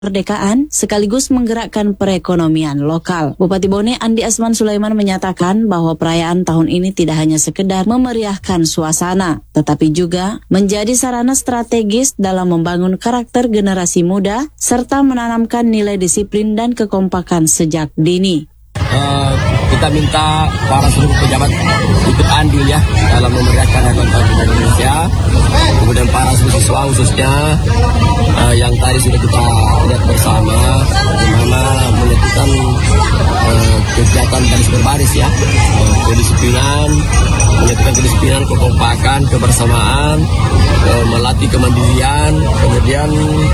kemerdekaan sekaligus menggerakkan perekonomian lokal. Bupati Bone Andi Asman Sulaiman menyatakan bahwa perayaan tahun ini tidak hanya sekedar memeriahkan suasana, tetapi juga menjadi sarana strategis dalam membangun karakter generasi muda serta menanamkan nilai disiplin dan kekompakan sejak dini. Kita minta para seluruh pejabat ikut andil ya dalam memeriahkan Hari Ulang Tahun Indonesia. Kemudian para siswa khususnya yang tadi sudah kita lihat bersama bagaimana melakukan kegiatan baris berbaris ya, kedisiplinan, menyatukan kedisiplinan, kekompakan, kebersamaan, melatih kemandirian, kemudian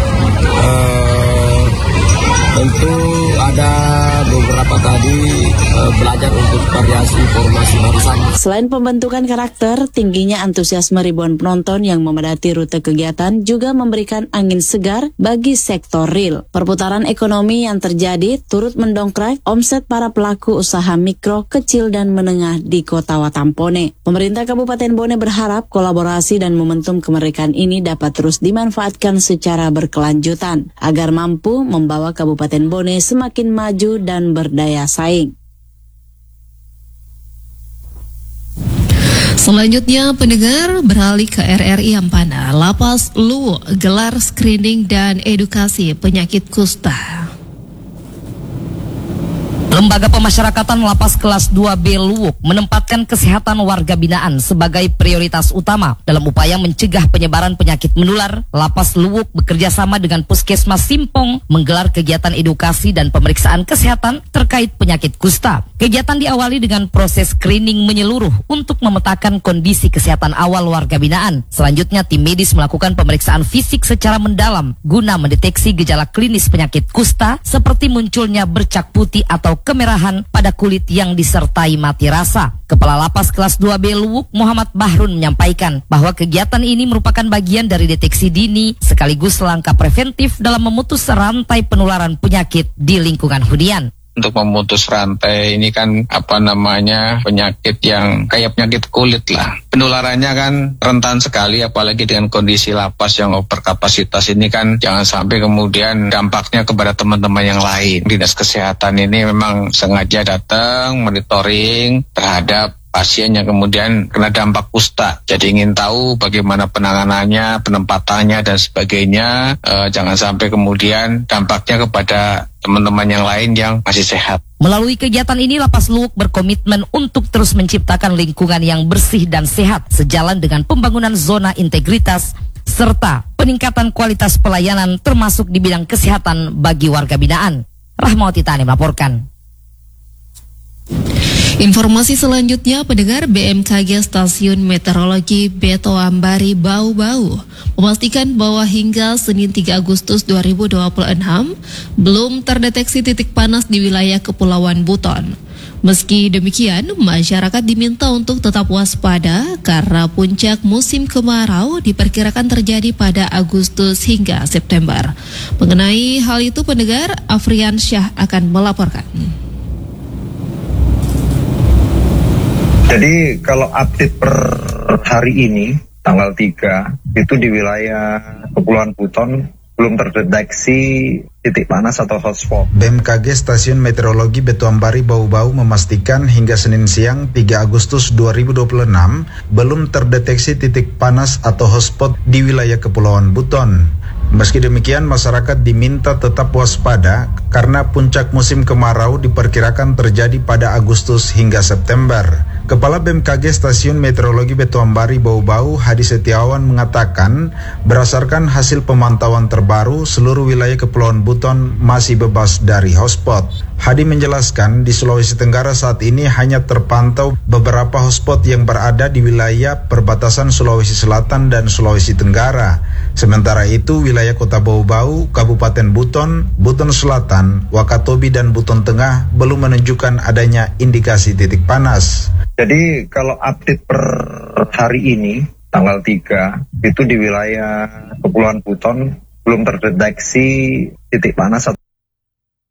tentu ada beberapa tadi belajar untuk variasi formasi barisan. Selain pembentukan karakter, tingginya antusiasme ribuan penonton yang memadati rute kegiatan juga memberikan angin segar bagi sektor real. Perputaran ekonomi yang terjadi turut mendongkrak omset para pelaku usaha mikro, kecil, dan menengah di Kota Watampone. Pemerintah Kabupaten Bone berharap kolaborasi dan momentum kemerdekaan ini dapat terus dimanfaatkan secara berkelanjutan agar mampu membawa Kabupaten Bone semakin maju dan berdaya saing. Selanjutnya, pendengar, beralih ke RRI Ampana. Lapas Luwuk gelar screening dan edukasi penyakit kusta. Lembaga Pemasyarakatan Lapas Kelas 2B Luwuk menempatkan kesehatan warga binaan sebagai prioritas utama dalam upaya mencegah penyebaran penyakit menular. Lapas Luwuk bekerja sama dengan Puskesmas Simpong menggelar kegiatan edukasi dan pemeriksaan kesehatan terkait penyakit kusta. Kegiatan diawali dengan proses screening menyeluruh untuk memetakan kondisi kesehatan awal warga binaan. Selanjutnya, tim medis melakukan pemeriksaan fisik secara mendalam guna mendeteksi gejala klinis penyakit kusta seperti munculnya bercak putih atau kemerahan pada kulit yang disertai mati rasa. Kepala Lapas Kelas 2B Luwuk Muhammad Bahrun menyampaikan bahwa kegiatan ini merupakan bagian dari deteksi dini sekaligus langkah preventif dalam memutus rantai penularan penyakit di lingkungan hunian. Untuk memutus rantai ini kan penyakit yang kayak penyakit kulit lah. Penularannya kan rentan sekali, apalagi dengan kondisi lapas yang overkapasitas ini kan jangan sampai kemudian dampaknya kepada teman-teman yang lain. Dinas Kesehatan ini memang sengaja datang monitoring terhadap pasien yang kemudian kena dampak kusta. Jadi ingin tahu bagaimana penanganannya, penempatannya dan sebagainya. Jangan sampai kemudian dampaknya kepada teman-teman yang lain yang masih sehat. Melalui kegiatan ini, Lapas Luwuk berkomitmen untuk terus menciptakan lingkungan yang bersih dan sehat sejalan dengan pembangunan zona integritas serta peningkatan kualitas pelayanan termasuk di bidang kesehatan bagi warga binaan. Rahmawati Tani melaporkan. Informasi selanjutnya, pendengar, BMKG Stasiun Meteorologi Beto Ambari Bau-Bau memastikan bahwa hingga Senin 3 Agustus 2026 belum terdeteksi titik panas di wilayah Kepulauan Buton. Meski demikian, masyarakat diminta untuk tetap waspada karena puncak musim kemarau diperkirakan terjadi pada Agustus hingga September. Mengenai hal itu, pendengar, Afrian Syah akan melaporkan. Jadi kalau update per hari ini, tanggal 3, itu di wilayah Kepulauan Buton belum terdeteksi titik panas atau hotspot. BMKG Stasiun Meteorologi Beto Ambari Bau-Bau memastikan hingga Senin siang 3 Agustus 2026 belum terdeteksi titik panas atau hotspot di wilayah Kepulauan Buton. Meski demikian, masyarakat diminta tetap waspada karena puncak musim kemarau diperkirakan terjadi pada Agustus hingga September. Kepala BMKG Stasiun Meteorologi Beto Ambari Bau-Bau, Hadi Setiawan, mengatakan berdasarkan hasil pemantauan terbaru, seluruh wilayah Kepulauan Buton masih bebas dari hotspot. Hadi menjelaskan di Sulawesi Tenggara saat ini hanya terpantau beberapa hotspot yang berada di wilayah perbatasan Sulawesi Selatan dan Sulawesi Tenggara. Sementara itu, wilayah Kota Bau-Bau, Kabupaten Buton, Buton Selatan, Wakatobi, dan Buton Tengah belum menunjukkan adanya indikasi titik panas. Jadi kalau update per hari ini, tanggal 3, itu di wilayah Kepulauan Buton belum terdeteksi titik panas atau